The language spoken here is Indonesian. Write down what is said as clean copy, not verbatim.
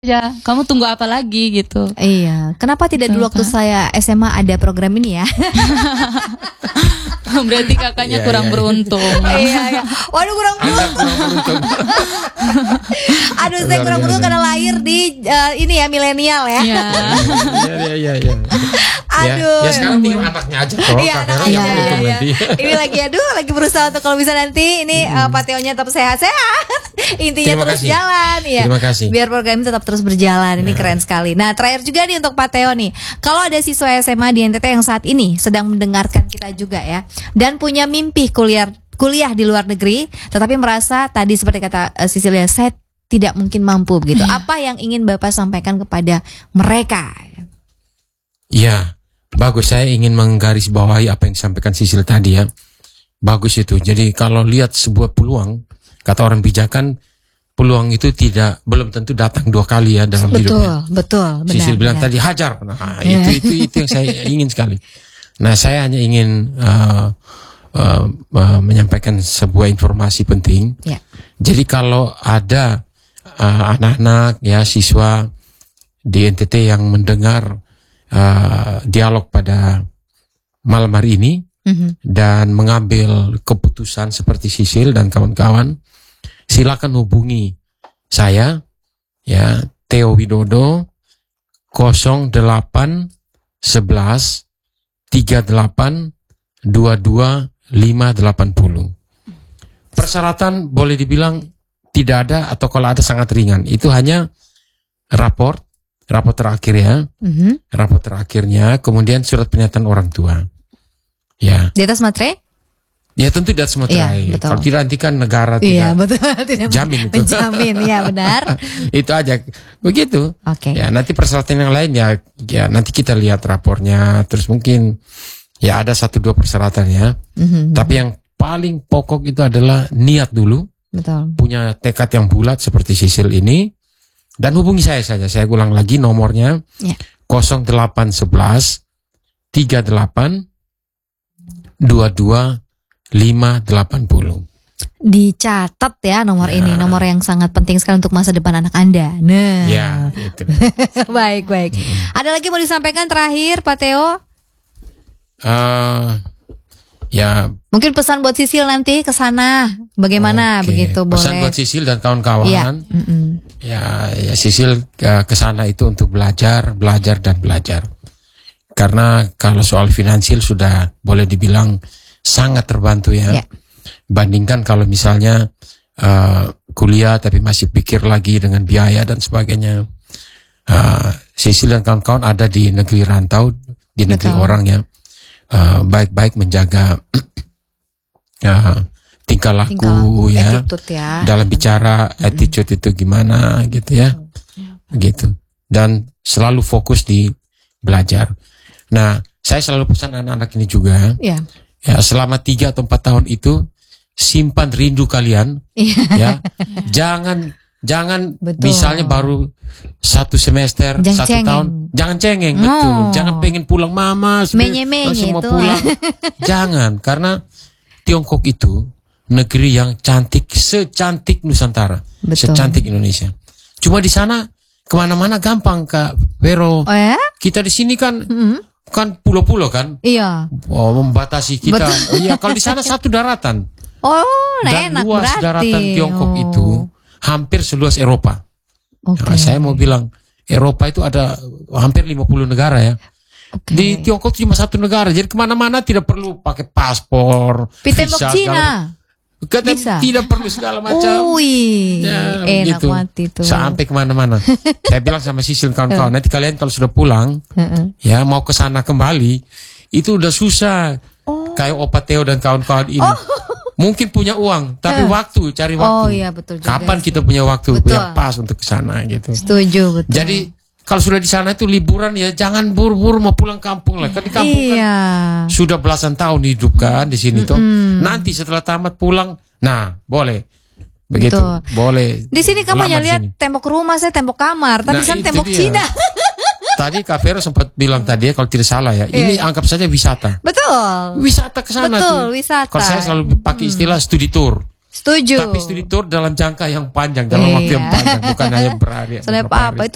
Ya, kamu tunggu apa lagi gitu. Iya, kenapa tidak dulu waktu saya SMA ada program ini ya? Berarti kakaknya kurang beruntung. Iya. Waduh, kurang beruntung. Aduh, saya kurang beruntung karena lahir di ini ya, milenial ya. Iya. Aduh. Ya sekarang tinggal anaknya aja kok. Iya, Yang beruntung nanti. Ini lagi lagi berusaha untuk kalau bisa nanti ini Pak Teonya tetap sehat-sehat. Intinya Terima terus kasih. jalan ya. Terima kasih. Biar program ini tetap terus berjalan. Ini keren sekali. Nah, terakhir juga nih untuk Pak Teo nih. Kalau ada siswa SMA di NTT yang saat ini sedang mendengarkan kita juga ya, dan punya mimpi kuliah di luar negeri, tetapi merasa tadi seperti kata Cecilia, saya tidak mungkin mampu begitu. Apa yang ingin Bapak sampaikan kepada mereka? Iya, bagus. Saya ingin menggarisbawahi apa yang disampaikan Sisil tadi ya. Bagus itu. Jadi kalau lihat sebuah peluang, kata orang bijakan, peluang itu belum tentu datang dua kali ya dalam hidupnya. Betul. Benar. Sisil bilang tadi hajar. Nah, itu yang saya ingin sekali. Nah, saya hanya ingin menyampaikan sebuah informasi penting. Ya. Jadi kalau ada anak-anak ya siswa di NTT yang mendengar dialog pada malam hari ini dan mengambil keputusan seperti Sisil dan kawan-kawan, silakan hubungi saya ya, Theo Widodo 08 11 38 22 580. Persyaratan boleh dibilang tidak ada, atau kalau ada sangat ringan. Itu hanya raport terakhir ya. Raport terakhirnya, kemudian surat pernyataan orang tua. Ya. Di atas materai? Ya tentu di atas materai. Iya, kalau tidak nanti kan negara tidak jamin itu. Menjamin, ya benar. Itu aja. Begitu. Oke. Ya, nanti persyaratan yang lain ya nanti kita lihat rapornya, terus mungkin ya ada 1-2 persyaratan ya. Tapi yang paling pokok itu adalah niat dulu. Betul. Punya tekad yang bulat seperti Sisil ini, dan hubungi saya saja. Saya ulang lagi nomornya, 0811 38 22 580. Dicatat ya nomor ini, nomor yang sangat penting sekali untuk masa depan anak Anda. Nah. Ya, itu. Baik. Ada lagi mau disampaikan terakhir, Pak Theo? Ya. Mungkin pesan buat Sisil nanti ke sana, bagaimana begitu boleh? Pesan buat Sisil dan kawan-kawan. Ya. Ya Sisil ke sana itu untuk belajar. Karena kalau soal finansial sudah boleh dibilang sangat terbantu ya. Bandingkan kalau misalnya kuliah tapi masih pikir lagi dengan biaya dan sebagainya. Sisil dan kawan-kawan ada di negeri rantau, di negeri orang ya. Baik-baik menjaga tingkah laku ya, dalam bicara attitude itu gimana gitu ya, gitu, dan selalu fokus di belajar. Nah, saya selalu pesan anak-anak ini juga ya, selama 3 atau 4 tahun itu simpan rindu kalian ya, jangan misalnya baru 1 semester, 1 tahun, jangan cengeng, betul. Jangan pengen pulang mama, langsung mau pulang. Jangan, karena Tiongkok itu negeri yang cantik, secantik Nusantara, secantik Indonesia. Cuma di sana kemana-mana gampang, Kak Vero. Oh ya? Kita di sini kan pulau-pulau kan. Iya. Membatasi kita. Iya, kalau di sana 1 daratan. Oh, dan enak luas berarti. Daratan Tiongkok itu hampir seluas Eropa. Nah, saya mau bilang Eropa itu ada hampir 50 negara ya. Di Tiongkok cuma 1 negara, jadi kemana-mana tidak perlu pakai paspor, visa, Cina. Tidak perlu segala macam. Ya, enak gitu. mati tuh. Sampai kemana-mana. Saya bilang sama Sisil kawan-kawan, nanti kalian kalau sudah pulang, ya mau ke sana kembali, itu udah susah. Kayak Opa Theo dan kawan-kawan ini. Mungkin punya uang, tapi cari waktu. Oh iya, betul juga. Kapan kita punya waktu yang pas untuk ke sana gitu. Setuju, betul. Jadi kalau sudah di sana itu liburan ya, jangan buru-buru mau pulang kampung lah. Kan di kampung kan sudah belasan tahun hidup kan di sini tuh. Nanti setelah tamat pulang, nah boleh. Begitu, boleh. Di sini kamu hanya lihat tembok rumah, saya tembok kamar, tapi sana tembok Cina. Tadi Kak Vero sempat bilang tadi ya, kalau tidak salah ya, ini anggap saja wisata. Betul. Wisata ke sana tuh. Wisata. Kalau saya selalu pakai istilah studi tour. Setuju. Tapi studi tour dalam jangka yang panjang, dalam waktu yang panjang, bukan hanya berhari. Soalnya apa itu